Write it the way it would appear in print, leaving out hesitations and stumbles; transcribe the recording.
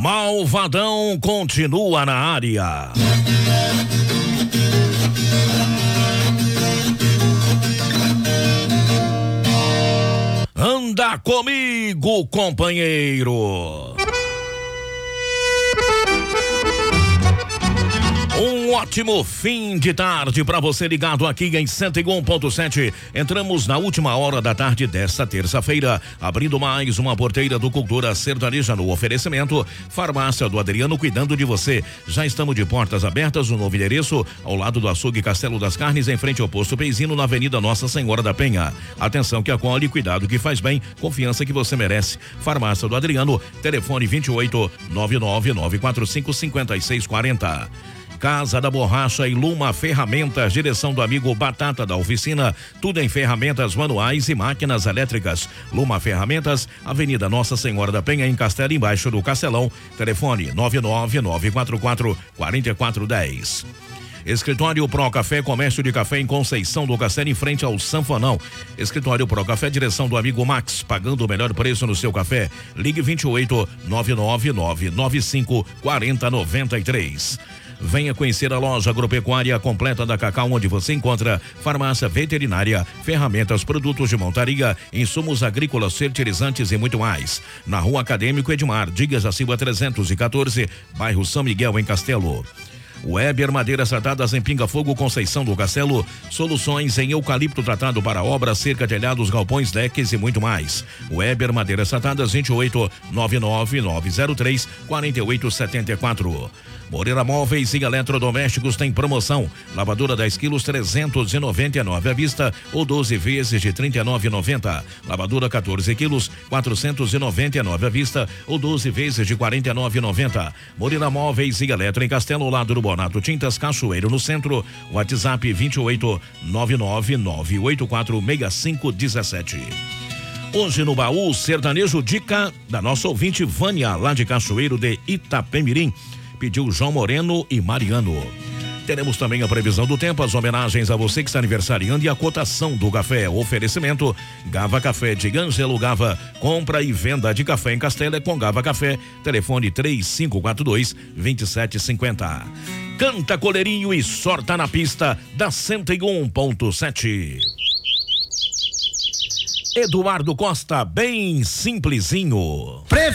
Malvadão continua na área. Anda comigo, companheiro. Um ótimo fim de tarde para você ligado aqui em 101.7. Entramos na última hora da tarde desta terça-feira, abrindo mais uma porteira do Cultura Sertaneja no oferecimento Farmácia do Adriano, cuidando de você. Já estamos de portas abertas no novo endereço, ao lado do Açougue Castelo das Carnes, em frente ao Posto Peizino, na Avenida Nossa Senhora da Penha. Atenção que acolhe, cuidado que faz bem, confiança que você merece. Farmácia do Adriano, telefone 28 99945 5640. Casa da Borracha e Luma Ferramentas, direção do amigo Batata da Oficina, tudo em ferramentas manuais e máquinas elétricas. Luma Ferramentas, Avenida Nossa Senhora da Penha, em Castelo, embaixo do Castelão, telefone 99944-4410. Escritório Pro Café, comércio de café em Conceição do Castelo, em frente ao Sanfonão. Escritório Pro Café, direção do amigo Max, pagando o melhor preço no seu café. Ligue 28 99995 4093. Venha conhecer a loja agropecuária completa da Cacau, onde você encontra farmácia veterinária, ferramentas, produtos de montaria, insumos agrícolas, fertilizantes e muito mais. Na Rua Acadêmico Edmar, Dias da Silva 314, bairro São Miguel, em Castelo. Weber Madeiras Tratadas em Pinga Fogo, Conceição do Castelo. Soluções em eucalipto tratado para obras, cerca, telhados, galpões, leques e muito mais. Weber Madeiras Tratadas 28 99903 4874. Moreira Móveis e Eletrodomésticos tem promoção. Lavadora 10 quilos 399 à vista ou 12 vezes de 39,90. Lavadora 14 quilos 499 à vista ou 12 vezes de 49,90. Moreira Móveis e Eletro em Castelo, ao lado do Bonato Tintas Cachoeiro, no centro. WhatsApp 28 99984 6517. Hoje no Baú Sertanejo, dica da nossa ouvinte Vânia, lá de Cachoeiro de Itapemirim. Pediu João Moreno e Mariano. Teremos também a previsão do tempo, as homenagens a você que está aniversariando e a cotação do café. Oferecimento Gava Café de Ângelo Gava. Compra e venda de café em Castelo é com Gava Café. Telefone 3542-2750. Canta Coleirinho e sorta na pista da 101.7. Eduardo Costa, bem simplesinho.